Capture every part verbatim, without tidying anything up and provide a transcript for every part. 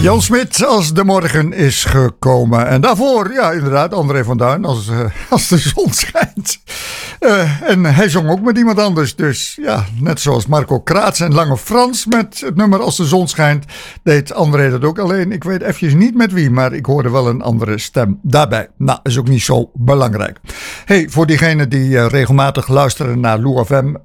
Jan Smit als de morgen is gekomen. En daarvoor, ja inderdaad, André van Duin als, uh, als de zon schijnt. Uh, en hij zong ook met iemand anders. Dus ja, net zoals Marco Kraats en Lange Frans met het nummer Als de zon schijnt, deed André dat ook. Alleen, ik weet eventjes niet met wie, maar ik hoorde wel een andere stem daarbij. Nou, is ook niet zo belangrijk. Hey, voor diegenen die uh, regelmatig luisteren naar Lou F M.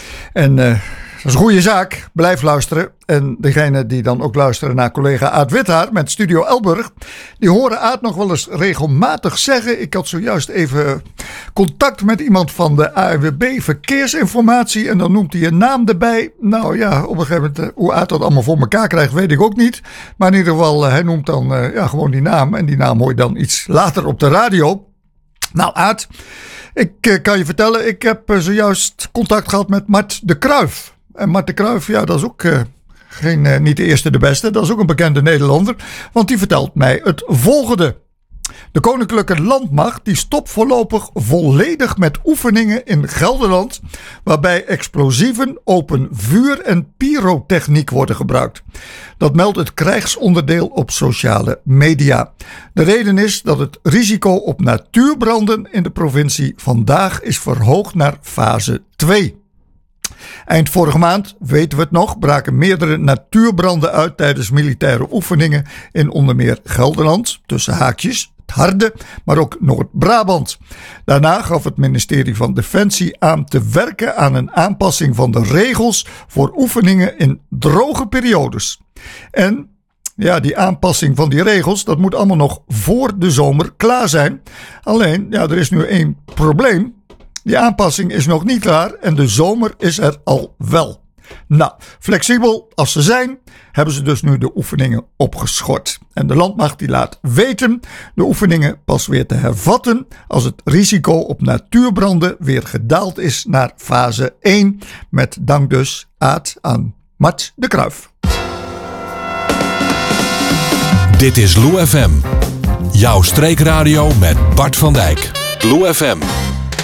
En uh, dat is een goede zaak. Blijf luisteren. En degene die dan ook luisteren naar collega Aad Withaar met Studio Elburg, die horen Aad nog wel eens regelmatig zeggen. Ik had zojuist even contact met iemand van de A N W B Verkeersinformatie en dan noemt hij een naam erbij. Nou ja, op een gegeven moment, hoe Aad dat allemaal voor elkaar krijgt, weet ik ook niet. Maar in ieder geval, hij noemt dan uh, ja, gewoon die naam en die naam hoor je dan iets later op de radio. Nou Aad, ik uh, kan je vertellen, ik heb uh, zojuist contact gehad met Mart de Kruif. En Mart de Kruif, ja, dat is ook uh, geen, uh, niet de eerste de beste. Dat is ook een bekende Nederlander. Want die vertelt mij het volgende. De Koninklijke Landmacht die stopt voorlopig volledig met oefeningen in Gelderland, waarbij explosieven, open vuur en pyrotechniek worden gebruikt. Dat meldt het krijgsonderdeel op sociale media. De reden is dat het risico op natuurbranden in de provincie vandaag is verhoogd naar fase twee. Eind vorige maand, weten we het nog, braken meerdere natuurbranden uit tijdens militaire oefeningen in onder meer Gelderland, tussen haakjes, het Harde, maar ook Noord-Brabant. Daarna gaf het ministerie van Defensie aan te werken aan een aanpassing van de regels voor oefeningen in droge periodes. En ja, die aanpassing van die regels, dat moet allemaal nog voor de zomer klaar zijn. Alleen, ja, er is nu één probleem. Die aanpassing is nog niet klaar en de zomer is er al wel. Nou, flexibel als ze zijn, hebben ze dus nu de oefeningen opgeschort. En de landmacht die laat weten de oefeningen pas weer te hervatten als het risico op natuurbranden weer gedaald is naar fase één. Met dank dus Aad aan Mart de Kruif. Dit is Lou F M. Jouw streekradio met Bart van Dijk. Lou F M.